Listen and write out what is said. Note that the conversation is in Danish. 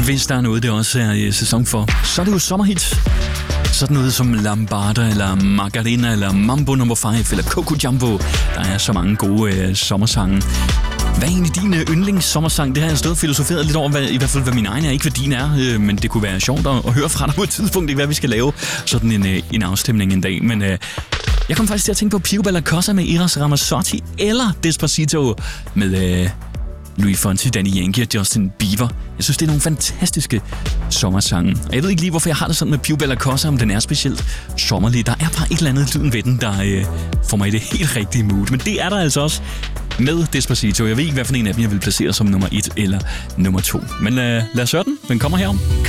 Hvis der er noget, det også er sæson for, så er det jo sommerhit. Sådan noget som Lambada, eller Margarina, eller Mambo No. 5, eller Coco Jumbo. Der er så mange gode sommersange. Hvad er egentlig din yndlingssommersang? Det har jeg stået og filosoferet lidt over, i hvert fald hvad min egen er, ikke hvad din er. Men det kunne være sjovt at høre fra dig på et tidspunkt, hvad vi skal lave sådan en afstemning en dag. Men jeg kom faktisk til at tænke på Piu Bella Cosa med Eros Ramazzotti, eller Despacito med Luis Fonsi, Daddy Yankee og Justin Bieber. Jeg synes, det er nogle fantastiske sommersange. Og jeg ved ikke lige, hvorfor jeg har det sådan med Piu Bella Cosa, om den er specielt sommerlig. Der er bare et eller andet lyden ved den, der får mig i det helt rigtige mood. Men det er der altså også med Despacito. Jeg ved ikke, hvad for en af dem jeg vil placere som nummer 1 eller nummer 2. Men lad os høre den. Den kommer her.